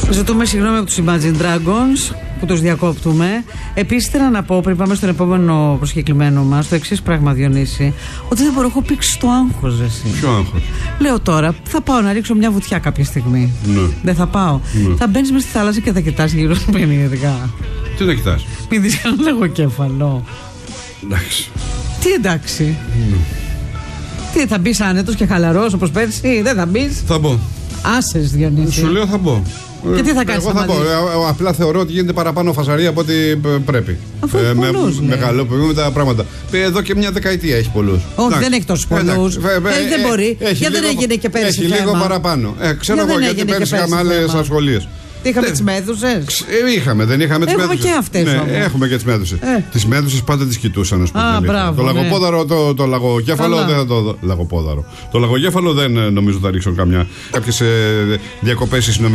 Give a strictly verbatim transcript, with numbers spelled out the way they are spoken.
Ζητούμε συγγνώμη από τους Imagine Dragons που τους διακόπτουμε. Επίσης, θέλω να πω πριν πάμε στον επόμενο προσκεκλημένο μας το εξής πράγμα, Διονύση. Ότι δεν μπορώ, έχω πήξει το άγχος, εσύ. Ποιο άγχος? Λέω τώρα, θα πάω να ρίξω μια βουτιά κάποια στιγμή. Ναι. Δεν θα πάω. Ναι. Θα μπαίνεις μες στη θάλασσα και θα κοιτάς γύρω σου περίεργα. Τι να κοιτάς? Μην δεις κανένα λογοκέφαλο. Εντάξει. Τι εντάξει? Ναι. Τι, θα μπεις άνετος και χαλαρός όπως πέρσι? Δεν θα μπεις? Θα μπω. Άσες, Διονύση. Σου λέω θα μπω. Και τι θα κάνεις? Εγώ θα πω. Ε, απλά θεωρώ ότι γίνεται παραπάνω φασαρία από ό,τι πρέπει. Αφού έχει με, πολλούς, ναι. Μεγαλοποιούμε τα πράγματα. Εδώ και μια δεκαετία έχει πολλούς. Όχι, δεν έχει τόσους πολλούς. Ε, δεν μπορεί. Γιατί δεν έγινε και πέρσι? Έχει λίγο παραπάνω. Ε, ξέρω εγώ γιατί πέρσι είχαμε άλλες ασχολίες. Είχαμε τις μέδουσες. Είχαμε, δεν είχαμε τις έχουμε μέδουσες. Και αυτές, ναι, όμως. έχουμε και τις μέδουσες. Ε. Τις μέδουσες πάντα τις κοιτούσαν, ας πούμε. Α, μπράβο, το λαγοπόδαρο, ναι. το, το λαγοκέφαλο Καλά. δεν θα το. Λαγοπόδαρο. Το λαγοκέφαλο δεν νομίζω θα ρίξω καμιά. Κάποιες ε, διακοπές συνομιλίες.